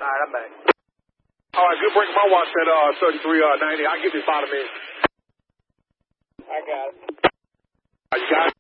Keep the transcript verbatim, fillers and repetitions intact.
All right, I'm back. All right, good break. My watch at uh, thirty-three ninety. I'll give you five minutes. I got it. You got it?